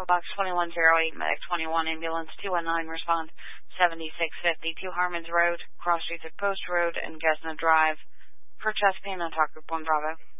Echo Box 2108, Medic 21, Ambulance 219, respond 7652 Harmons Road, Cross Streets at Post Road, and Gesna Drive. For Chesapeake, and Talk Group 1 Bravo.